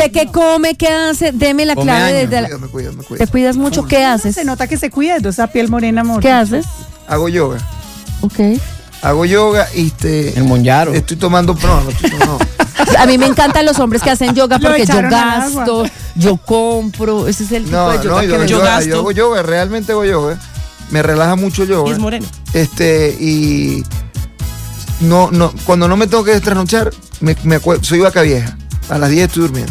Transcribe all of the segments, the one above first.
¿Usted qué come? ¿Qué hace? Deme la Come clave años. desde Me cuido. ¿Te cuidas mucho? ¿Qué haces? Se nota que se cuida de toda esa piel morena, amor. ¿Qué haces? Hago yoga. Ok. Hago yoga y El Monjaro. estoy tomando. No. A mí me encantan los hombres que hacen yoga Lo porque yo echaron al gasto, yo compro. Ese es el tipo de yoga que me yo yo gasto. hago yoga, realmente hago yoga. Me relaja mucho el yoga. Y es moreno. Y no, cuando no me tengo que trasnochar, soy vaca vieja. A las 10 estoy durmiendo.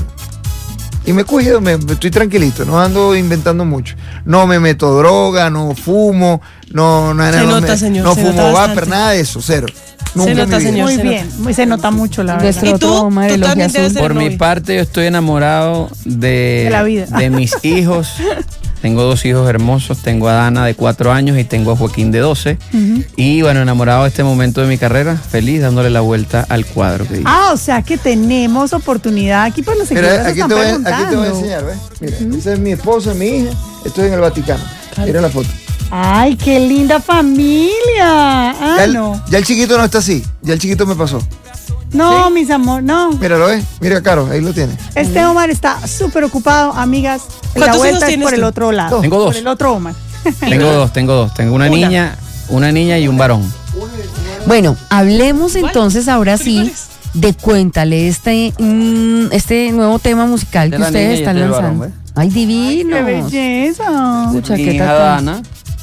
Y me cuido, estoy tranquilito, no ando inventando mucho. No me meto droga, no fumo, no nota, señor, no se fumo nota vapor, bastante. nada de eso, cero. Nunca en nota, mi vida. señor. Muy se bien, se nota mucho, la verdad. Nuestro ¿Y otro tú? Omar, el Tú también ojiazul. debes ser Por mi novio. parte, yo estoy enamorado De la vida. de mis hijos. Tengo 2 hijos hermosos. Tengo a Dana de 4 años y tengo a Joaquín de 12. Y bueno, enamorado de este momento de mi carrera, feliz dándole la vuelta al cuadro que dice. O sea que tenemos oportunidad aquí para los Mira, seguidores. aquí te voy a enseñar, ¿ves? Mira, esa es mi esposa, mi hija. Esto es en el Vaticano. Mira la foto. Ay, qué linda familia. Ya el chiquito no está así. Ya el chiquito me pasó. No, mis amor, no. Míralo, ¿ves? Mira, Caro, ahí lo tiene. Este Omar está súper ocupado, amigas. La ¿Cuántos vuelta hijos es tienes por el tú? otro lado. Tengo 2. Por el otro Omar. Tengo dos. Tengo una niña y un varón. Bueno, hablemos entonces ahora sí de Cuéntale, este nuevo tema musical De que la ustedes niña y están este del lanzando. varón, Ay, divino. ¡Qué belleza! Escucha, Mi qué hija tacón. Dana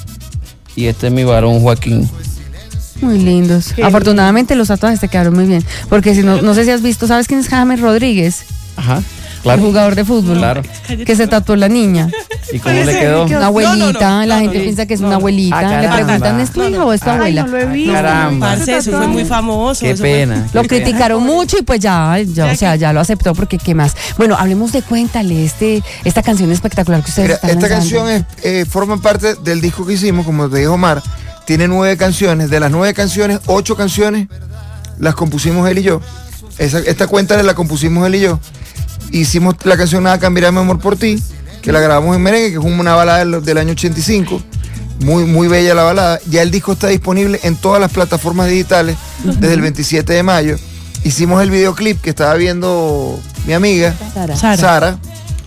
y este es mi varón Joaquín. Muy lindos. Qué Afortunadamente los tatuajes te quedaron muy bien. Porque si no sé si has visto, ¿sabes quién es James Rodríguez? Ajá, El claro. jugador de fútbol. Claro. Que se tatuó la niña. ¿Y cómo le quedó? Una abuelita, No, la gente no, piensa que es no, una no. abuelita. Ah, Le caramba. preguntan, ¿es tu hija o es tu Ay, abuela? no lo he visto. Caramba. Parce, eso fue muy famoso. Qué eso fue- pena. Lo criticaron mucho y pues o sea, ya lo aceptó porque qué más. Bueno, hablemos de Cuéntale, esta canción espectacular que ustedes Mira, están esta lanzando. canción forma parte del disco que hicimos, como te dijo Omar. Tiene 9 canciones. De las 9 canciones, 8 canciones las compusimos él y yo. Esta Cuéntale la compusimos él y yo. Hicimos la canción Nada Cambiará Mi Amor por Ti, que la grabamos en merengue, que es una balada del año 85. Muy, muy bella la balada. Ya el disco está disponible en todas las plataformas digitales desde el 27 de mayo. Hicimos el videoclip que estaba viendo mi amiga Sara.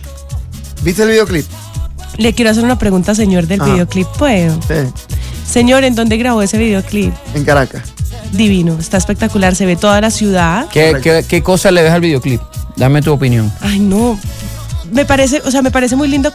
¿Viste el videoclip? Le quiero hacer una pregunta, señor, del Ajá. videoclip. ¿Puedo? Sí, Señor, ¿en dónde grabó ese videoclip? en Caracas. Divino, está espectacular, se ve toda la ciudad. ¿Qué cosa le ves al videoclip? Dame tu opinión. Ay, no. Me parece muy lindo.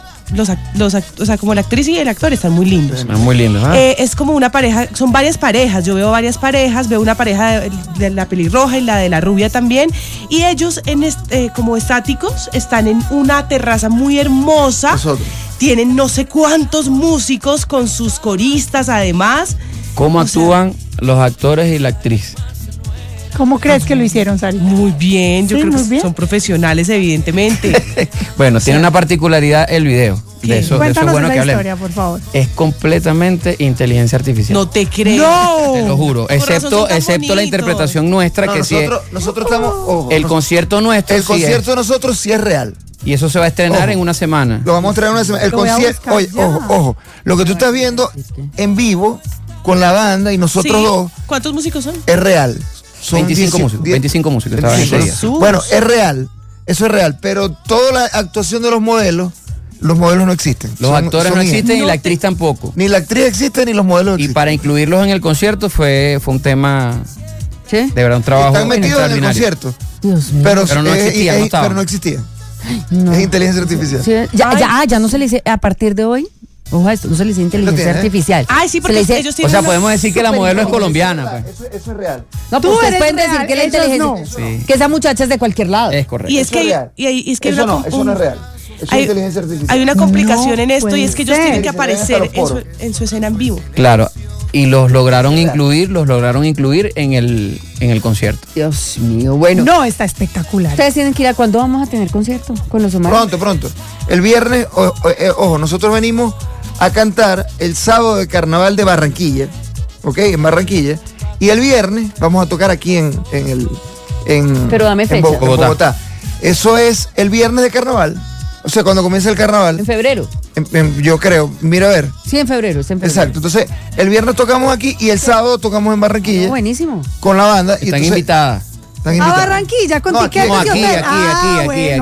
O sea, como la actriz y el actor están muy lindos. Es muy lindo, ¿ah? Es como una pareja, son varias parejas. Yo veo varias parejas, veo una pareja de la pelirroja y la de la rubia también. Y ellos, como estáticos, están en una terraza muy hermosa. Nosotros. Tienen no sé cuántos músicos con sus coristas, además. ¿Cómo o sea, actúan los actores y la actriz? ¿Cómo crees que lo hicieron, Sarita? Muy bien, yo Sí, creo muy que bien. son profesionales, evidentemente. Bueno, tiene una particularidad el video. ¿Qué? De eso es Cuéntanos bueno que esa hablemos. historia, por favor. Es completamente inteligencia artificial. No te creo. ¡No! Te lo juro. Por razón son tan Excepto la bonitos. interpretación nuestra, No, que sí es. nosotros estamos. Ojo, El concierto nuestro. el sí concierto es. de nosotros sí es real. Y eso se va a estrenar Ojo. en una semana. Lo vamos a traer una semana. El Lo voy a concierto. buscar Oye, ya. ojo. Lo que tú estás viendo en vivo con la banda y nosotros Sí. dos ¿Cuántos músicos son? es real. Son 25 10 músicos. 25 músicos. estaban 25. ese día. Bueno, es real. Eso es real. Pero toda la actuación de los modelos no existen. Los Son- actores son no IA. existen y No la te- actriz tampoco. Ni la actriz existe ni los modelos Y existen. para incluirlos en el concierto fue un tema, ¿Sí? de verdad, un trabajo Están metidos en el extraordinario. concierto. Dios mío. Pero no existía, no estaba. Pero no existía. No. Es inteligencia artificial. Sí, ya no se le dice, a partir de hoy, ojo a esto, no se le dice inteligencia tiene. artificial. Ay, sí, Se porque le dice- ellos O tienen sea, una- podemos decir que la modelo es colombiana. Pues. Eso es real. No, Tú pues ustedes eres pueden real, decir que la ellos inteligencia, no. que esa muchacha es de cualquier lado. Es correcto. Y es Eso es que, real. y es que Eso no es real. Eso es hay, inteligencia artificial. hay una complicación No en esto y puede es que ellos ser. tienen que Se le ven hasta aparecer los poros. en su escena en vivo. Claro. Y los lograron incluir en el concierto. Dios mío, bueno. No, está espectacular. Ustedes tienen que ir a cuándo vamos a tener concierto con los Omar. Pronto. El viernes, ojo, nosotros venimos a cantar el sábado de carnaval de Barranquilla, ¿ok? En Barranquilla. Y el viernes vamos a tocar aquí en Pero dame fecha. en Bogotá. Eso es el viernes de carnaval. O sea, cuando comienza el carnaval. En febrero. Yo creo, mira a ver. Sí, en febrero, es en febrero. Exacto. Entonces, el viernes tocamos aquí y el sábado tocamos en Barranquilla Buenísimo. con la banda. Y Están entonces- invitadas. están A invitados. Barranquilla, con No, aquí, tiquetes no, y aquí, hotel. aquí, aquí, bueno,